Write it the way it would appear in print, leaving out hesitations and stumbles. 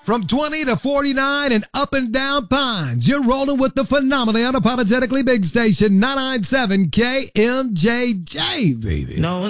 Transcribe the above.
From 20 to 49 and up and down Pines, you're rolling with the phenomenally unapologetically big station, 997 KMJJ, baby. No